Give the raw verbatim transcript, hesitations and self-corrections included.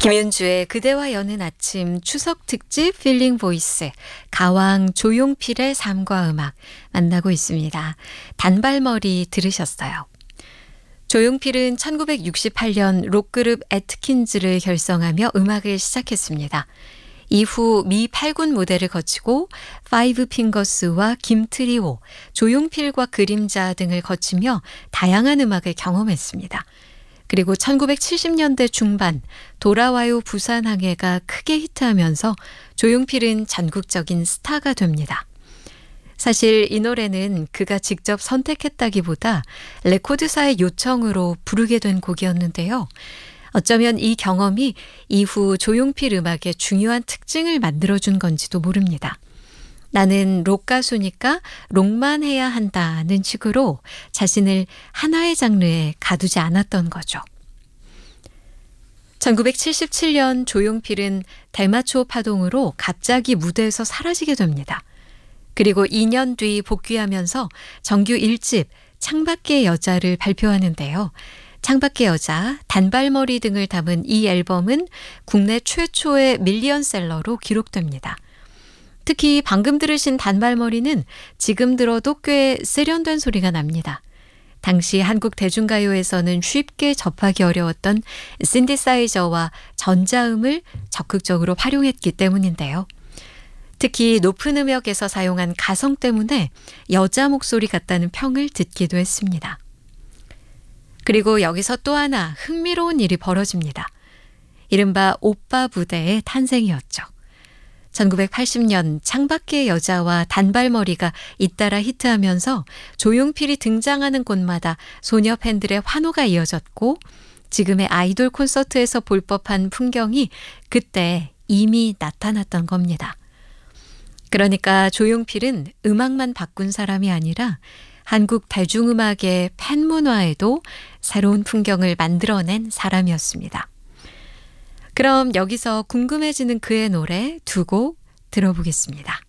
김윤주의 그대와 여는 아침 추석 특집 필링 보이스 가왕 조용필의 삶과 음악 만나고 있습니다. 단발머리 들으셨어요. 조용필은 천구백육십팔 년 록그룹 애트킨즈를 결성하며 음악을 시작했습니다. 이후 미 팔 군 무대를 거치고 파이브 핑거스와 김트리오, 조용필과 그림자 등을 거치며 다양한 음악을 경험했습니다. 그리고 천구백칠십 년대 중반 돌아와요 부산항해가 크게 히트하면서 조용필은 전국적인 스타가 됩니다. 사실 이 노래는 그가 직접 선택했다기보다 레코드사의 요청으로 부르게 된 곡이었는데요. 어쩌면 이 경험이 이후 조용필 음악의 중요한 특징을 만들어준 건지도 모릅니다. 나는 록 가수니까 록만 해야 한다는 식으로 자신을 하나의 장르에 가두지 않았던 거죠. 천구백칠십칠 년 조용필은 대마초 파동으로 갑자기 무대에서 사라지게 됩니다. 그리고 이 년 뒤 복귀하면서 정규 일 집 창밖의 여자를 발표하는데요. 창밖의 여자, 단발머리 등을 담은 이 앨범은 국내 최초의 밀리언셀러로 기록됩니다. 특히 방금 들으신 단발머리는 지금 들어도 꽤 세련된 소리가 납니다. 당시 한국 대중가요에서는 쉽게 접하기 어려웠던 신디사이저와 전자음을 적극적으로 활용했기 때문인데요. 특히 높은 음역에서 사용한 가성 때문에 여자 목소리 같다는 평을 듣기도 했습니다. 그리고 여기서 또 하나 흥미로운 일이 벌어집니다. 이른바 오빠 부대의 탄생이었죠. 천구백팔십 년 창밖의 여자와 단발머리가 잇따라 히트하면서 조용필이 등장하는 곳마다 소녀 팬들의 환호가 이어졌고 지금의 아이돌 콘서트에서 볼 법한 풍경이 그때 이미 나타났던 겁니다. 그러니까 조용필은 음악만 바꾼 사람이 아니라 한국 대중음악의 팬문화에도 새로운 풍경을 만들어낸 사람이었습니다. 그럼 여기서 궁금해지는 그의 노래 두 곡 들어보겠습니다.